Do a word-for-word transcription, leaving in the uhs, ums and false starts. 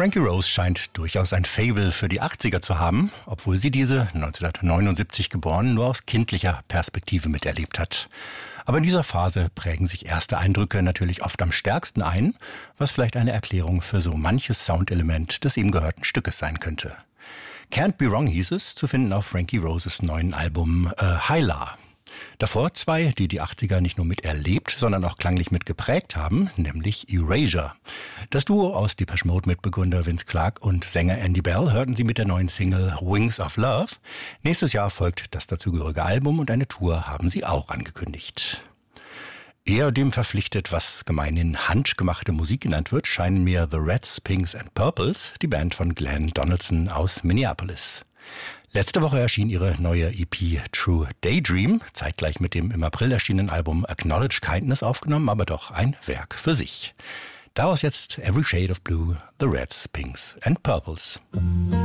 Frankie Rose scheint durchaus ein Faible für die achtziger zu haben, obwohl sie diese, neunzehnhundertneunundsiebzig geboren, nur aus kindlicher Perspektive miterlebt hat. Aber in dieser Phase prägen sich erste Eindrücke natürlich oft am stärksten ein, was vielleicht eine Erklärung für so manches Soundelement des ihm gehörten Stückes sein könnte. Can't Be Wrong hieß es, zu finden auf Frankie Roses neuen Album äh, Hyla. Davor zwei, die die achtziger nicht nur miterlebt, sondern auch klanglich mitgeprägt haben, nämlich Erasure. Das Duo aus Depeche Mode Mitbegründer Vince Clarke und Sänger Andy Bell hörten sie mit der neuen Single Wings of Love. Nächstes Jahr folgt das dazugehörige Album und eine Tour haben sie auch angekündigt. Eher dem verpflichtet, was gemeinhin handgemachte Musik genannt wird, scheinen mir The Reds, Pinks and Purples, die Band von Glenn Donaldson aus Minneapolis. Letzte Woche erschien ihre neue E P True Daydream, zeitgleich mit dem im April erschienenen Album Acknowledge Kindness aufgenommen, aber doch ein Werk für sich. Daraus jetzt Every Shade of Blue, The Reds, Pinks and Purples.